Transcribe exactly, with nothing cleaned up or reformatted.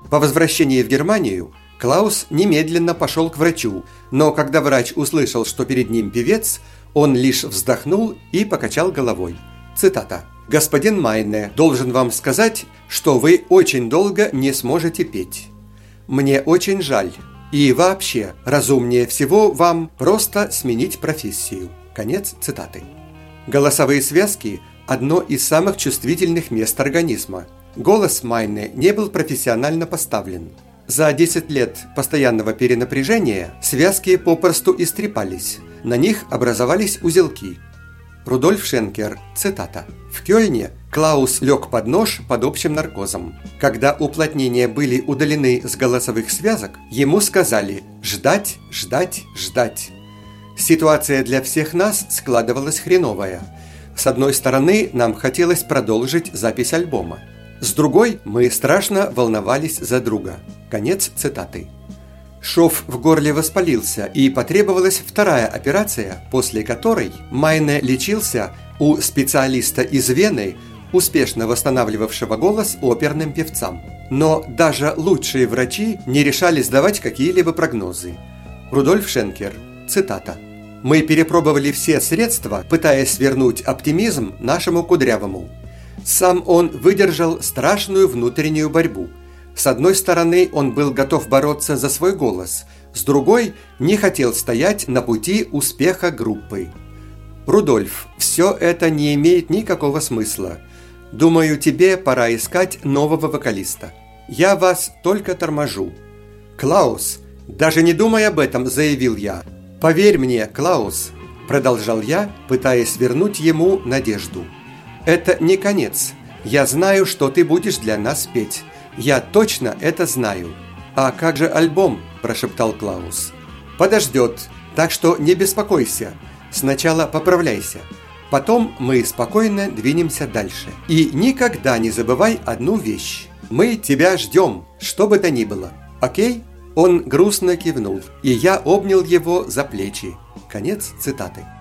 По возвращении в Германию Клаус немедленно пошел к врачу, но когда врач услышал, что перед ним певец, он лишь вздохнул и покачал головой. Цитата. «Господин Майне, должен вам сказать, что вы очень долго не сможете петь. Мне очень жаль. И вообще, разумнее всего вам просто сменить профессию». Конец цитаты. Голосовые связки – одно из самых чувствительных мест организма. Голос Майне не был профессионально поставлен. За десять лет постоянного перенапряжения связки попросту истрепались, на них образовались узелки. Рудольф Шенкер, цитата. «В Кёльне Клаус лег под нож под общим наркозом. Когда уплотнения были удалены с голосовых связок, ему сказали «ждать, ждать, ждать». Ситуация для всех нас складывалась хреновая. С одной стороны, нам хотелось продолжить запись альбома. С другой, мы страшно волновались за друга. Конец цитаты. Шов в горле воспалился, и потребовалась вторая операция, после которой Майне лечился у специалиста из Вены, успешно восстанавливавшего голос оперным певцам. Но даже лучшие врачи не решались давать какие-либо прогнозы. Рудольф Шенкер, цитата. «Мы перепробовали все средства, пытаясь вернуть оптимизм нашему Кудрявому. Сам он выдержал страшную внутреннюю борьбу. С одной стороны, он был готов бороться за свой голос, с другой – не хотел стоять на пути успеха группы. Рудольф, все это не имеет никакого смысла. Думаю, тебе пора искать нового вокалиста. Я вас только торможу». «Клаус, даже не думай об этом», – заявил я. «Поверь мне, Клаус», – продолжал я, пытаясь вернуть ему надежду. «Это не конец. Я знаю, что ты будешь для нас петь. Я точно это знаю». «А как же альбом?» – прошептал Клаус. «Подождет, так что не беспокойся. Сначала поправляйся. Потом мы спокойно двинемся дальше. И никогда не забывай одну вещь. Мы тебя ждем, что бы то ни было. Окей?» Он грустно кивнул, и я обнял его за плечи. Конец цитаты.